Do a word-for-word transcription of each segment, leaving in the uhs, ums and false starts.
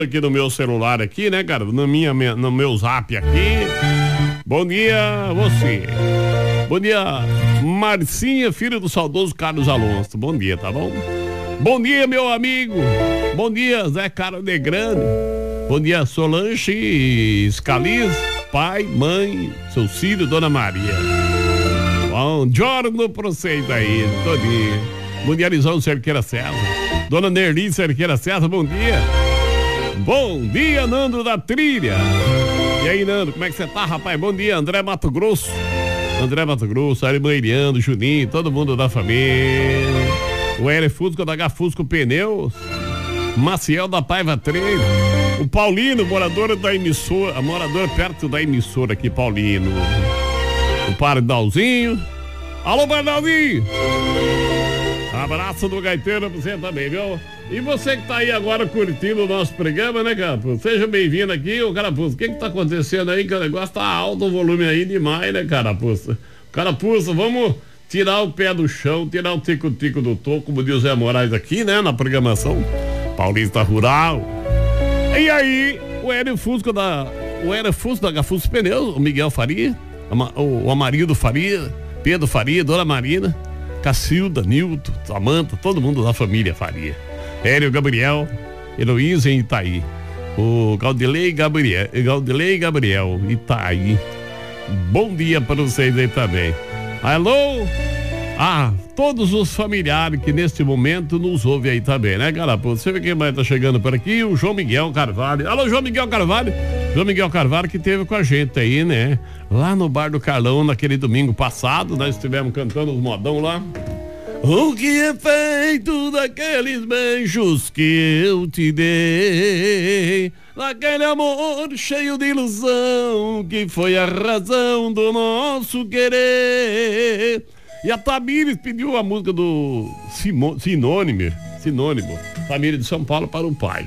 aqui no meu celular aqui, né, cara? No, minha, no meu zap aqui. Bom dia, você. Bom dia, Marcinha, filha do saudoso Carlos Alonso. Bom dia, tá bom? Bom dia, meu amigo. Bom dia, Zé Carlos de Grande. Bom dia, Solange Scaliz, pai, mãe, seu filho, Dona Maria. Bom giorno pra vocês aí, todinho. Bom dia, Lisão Cerqueira César. Dona Nerli Cerqueira César, bom dia. Bom dia, Nando da Trilha. E aí, Nando, como é que você tá, rapaz? Bom dia, André Mato Grosso. André Mato Grosso, Ari Mairiano, Juninho, todo mundo da família. O L Fusco da H Fusco Pneus. Maciel da Paiva Treino. O Paulino, morador da emissora, morador perto da emissora aqui, Paulino. O Pardalzinho. Alô, Pardalzinho! Abraço do Gaiteiro pra você também, viu? E você que tá aí agora curtindo o nosso programa, né, Carapuça? Seja bem-vindo aqui, ô Carapuça. O que que tá acontecendo aí? Que o negócio tá alto o volume aí demais, né, Carapuça? Carapuça, vamos tirar o pé do chão, tirar o tico-tico do toco, como diz o Zé Moraes aqui, né, na programação Paulista Rural. E aí, o Hélio Fusco da... O Hélio Fusco da Gafusco Pneus, o Miguel Faria, o, o Amarildo Faria, Pedro Faria, Dona Marina, Cacilda, Nilton, Samanta, todo mundo da família Faria. Hélio Gabriel, Heloísa em Itaí. O Gaudelei Gabriel, Gaudelei Gabriel, Itaí. Bom dia para vocês aí também. Alô? Ah, todos os familiares que neste momento nos ouvem aí também, né, Carapuça? Você vê quem mais tá chegando por aqui? O João Miguel Carvalho. Alô, João Miguel Carvalho. João Miguel Carvalho que teve com a gente aí, né? Lá no Bar do Carlão, naquele domingo passado, nós estivemos cantando os modão lá. O que é feito daqueles beijos que eu te dei, daquele amor cheio de ilusão que foi a razão do nosso querer. E a Tamires pediu a música do Simo, Sinônimo, Sinônimo, Tamires de São Paulo para o pai.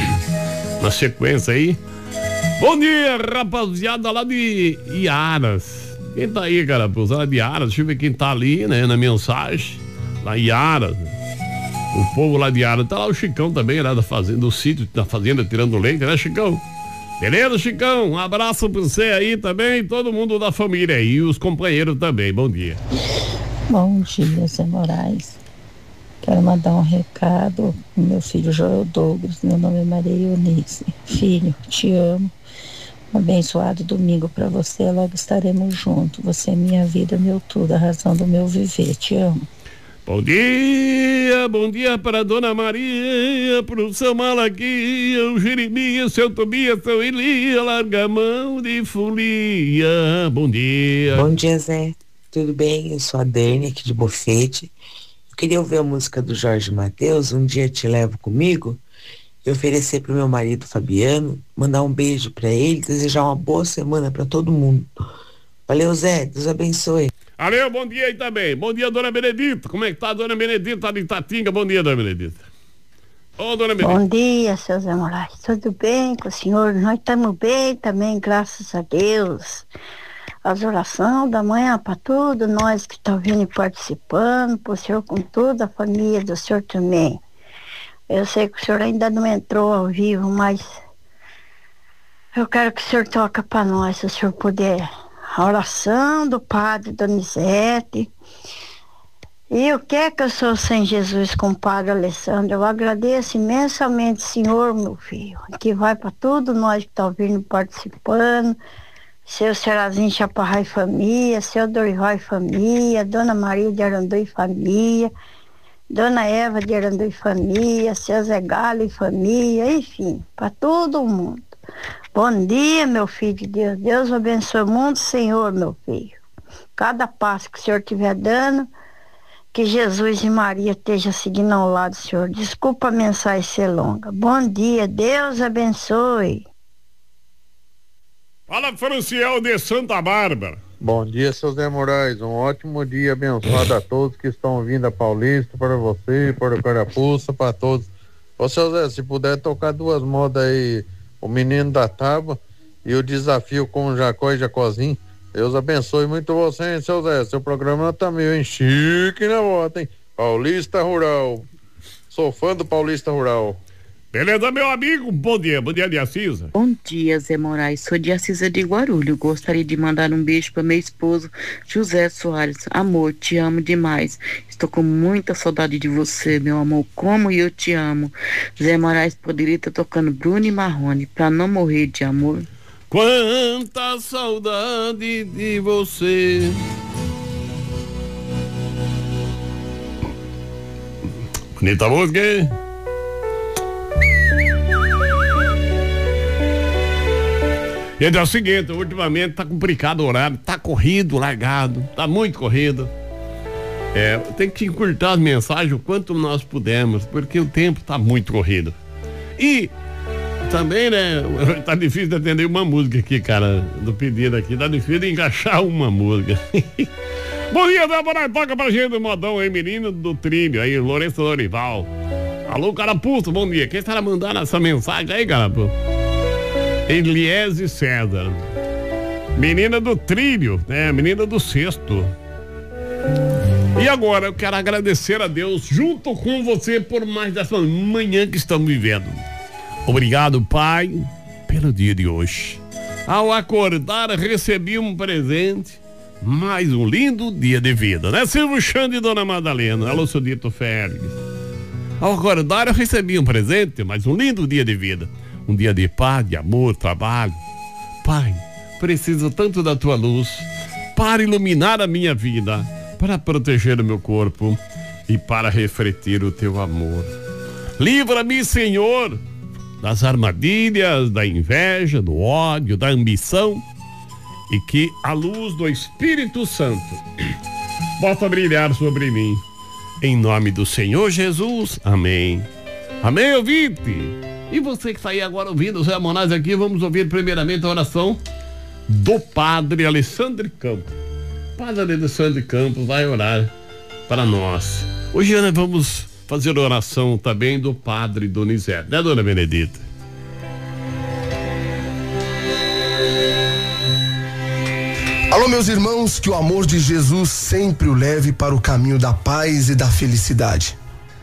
Na sequência aí. Bom dia, rapaziada lá de Iaras. Quem tá aí, cara? Lá de Iaras, deixa eu ver quem tá ali, né, na mensagem. Lá em Iaras. O povo lá de Iaras. Tá lá o Chicão também, lá da fazenda, do sítio, da fazenda, tirando leite, né, Chicão? Beleza, Chicão? Um abraço pra você aí também, todo mundo da família aí, e os companheiros também. Bom dia. Bom dia, Zé Moraes. Quero mandar um recado pro meu filho Joel Douglas. Meu nome é Maria Eunice. Filho, te amo. Um abençoado domingo pra você. Logo estaremos juntos. Você é minha vida, meu tudo, a razão do meu viver. Te amo. Bom dia, bom dia para a Dona Maria, pro seu Malaquia, o Jeremias, seu Tobias, seu Elia, larga a mão de folia. Bom dia. Bom dia, Zé. Tudo bem? Eu sou a Dani, aqui de Bofete. Eu queria ouvir a música do Jorge Mateus, Um Dia Te Levo Comigo, e oferecer pro meu marido Fabiano, mandar um beijo para ele, desejar uma boa semana para todo mundo. Valeu, Zé. Deus abençoe. Valeu, bom dia aí também. Bom dia, Dona Benedita. Como é que tá, Dona Benedita de Itatinga? Bom dia, Dona Benedita. Ô, Dona Benedita. Bom dia, seu Zé Moraes. Tudo bem com o senhor? Nós estamos bem também, graças a Deus. As orações da manhã para tudo, nós que estamos vindo e participando, pro senhor com toda a família do senhor também. Eu sei que o senhor ainda não entrou ao vivo, mas eu quero que o senhor toque para nós, se o senhor puder. A oração do Padre Donizete. E o que é que eu sou sem Jesus com o Padre Alessandro? Eu agradeço imensamente, Senhor, meu filho, que vai para tudo nós que estamos vindo participando. Seu Serazinho Chaparral e família, seu Dorival e família, Dona Maria de Arandu e família, Dona Eva de Arandu e família, seu Zé Galo e família, enfim, para todo mundo. Bom dia, meu filho de Deus. Deus abençoe muito, Senhor, meu filho. Cada passo que o Senhor estiver dando, que Jesus e Maria estejam seguindo ao lado do Senhor. Desculpa a mensagem ser longa. Bom dia, Deus abençoe. Fala, Franciel de Santa Bárbara. Bom dia, seu Zé Moraes. Um ótimo dia abençoado a todos que estão vindo a Paulista, para você, para o Carapuça, para todos. Ô, seu Zé, se puder tocar duas modas aí, o Menino da Tábua e o Desafio com o Jacó e Jacozinho. Deus abençoe muito você, hein, seu Zé. Seu programa tá meio, hein? Chique na bota, hein? Paulista Rural. Sou fã do Paulista Rural. Beleza, meu amigo? Bom dia, bom dia de Assis. Bom dia, Zé Moraes. Sou de Assis de Guarulhos. Gostaria de mandar um beijo para meu esposo, José Soares. Amor, te amo demais. Estou com muita saudade de você, meu amor. Como eu te amo. Zé Moraes poderia estar tocando Bruno e Marrone para não morrer de amor. Quanta saudade de você. Bonita música, hein? E é o seguinte, ultimamente tá complicado o horário, tá corrido, largado, tá muito corrido. É, tem que encurtar as mensagens o quanto nós pudermos, porque o tempo tá muito corrido. E também, né, tá difícil de atender uma música aqui, cara, do pedido aqui, tá difícil de encaixar uma música. Bom dia, Débora, toca pra gente o modão aí, menino do trilho, aí, Lourenço Lorival. Alô, Carapuço, bom dia. Quem estará mandando essa mensagem aí, Carapuço? Eliese César. Menina do trilho, né? Menina do sexto. E agora eu quero agradecer a Deus junto com você por mais essa manhã que estamos vivendo. Obrigado, Pai, pelo dia de hoje. Ao acordar, recebi um presente. Mais um lindo dia de vida, né? Silvio Xande e Dona Madalena. Alô, Sudito Félix. Ao acordar, eu recebi um presente, mais um lindo dia de vida. Um dia de paz, de amor, trabalho. Pai, preciso tanto da tua luz para iluminar a minha vida, para proteger o meu corpo e para refletir o teu amor. Livra-me, Senhor, das armadilhas, da inveja, do ódio, da ambição, e que a luz do Espírito Santo possa brilhar sobre mim. Em nome do Senhor Jesus, amém. Amém, ouvinte? E você que está aí agora ouvindo o Zé Moraes aqui, vamos ouvir primeiramente a oração do Padre Alessandro Campos. Padre Alessandro Campos vai orar para nós. Hoje nós vamos fazer a oração também do Padre Donizete, né, Dona Benedita? Alô, meus irmãos, que o amor de Jesus sempre o leve para o caminho da paz e da felicidade.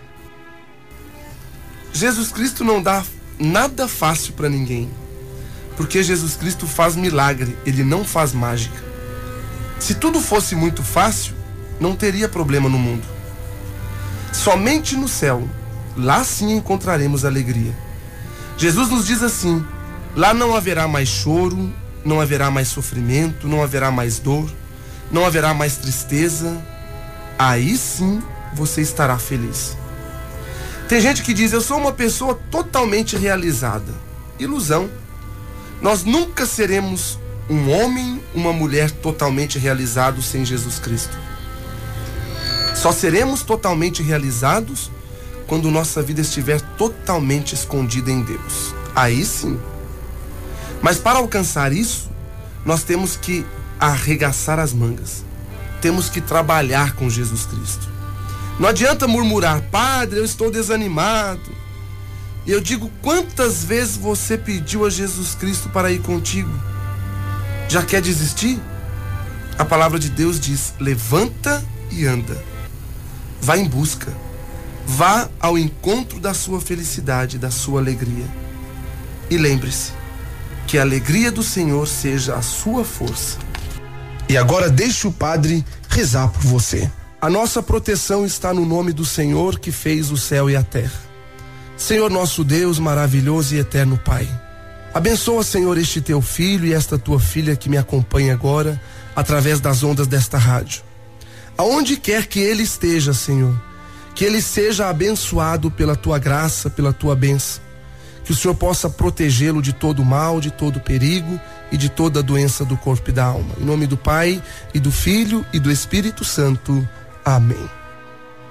Jesus Cristo não dá nada fácil para ninguém, porque Jesus Cristo faz milagre, ele não faz mágica. Se tudo fosse muito fácil, não teria problema no mundo. Somente no céu, lá sim encontraremos alegria. Jesus nos diz assim: lá não haverá mais choro, não haverá mais sofrimento, não haverá mais dor, não haverá mais tristeza. Aí sim você estará feliz. Tem gente que diz: eu sou uma pessoa totalmente realizada. Ilusão. Nós nunca seremos um homem, uma mulher totalmente realizados sem Jesus Cristo. Só seremos totalmente realizados quando nossa vida estiver totalmente escondida em Deus. Aí sim. Mas para alcançar isso, nós temos que arregaçar as mangas. Temos que trabalhar com Jesus Cristo. Não adianta murmurar: padre, eu estou desanimado. E eu digo: quantas vezes você pediu a Jesus Cristo para ir contigo? Já quer desistir? A palavra de Deus diz: levanta e anda. Vá em busca. Vá ao encontro da sua felicidade, da sua alegria. E lembre-se, que a alegria do Senhor seja a sua força. E agora deixe o Padre rezar por você. A nossa proteção está no nome do Senhor que fez o céu e a terra. Senhor nosso Deus, maravilhoso e eterno Pai, abençoa, Senhor, este teu filho e esta tua filha que me acompanha agora através das ondas desta rádio. Aonde quer que ele esteja, Senhor, que ele seja abençoado pela tua graça, pela tua bênção. Que o Senhor possa protegê-lo de todo mal, de todo perigo e de toda doença do corpo e da alma. Em nome do Pai, e do Filho, e do Espírito Santo. Amém.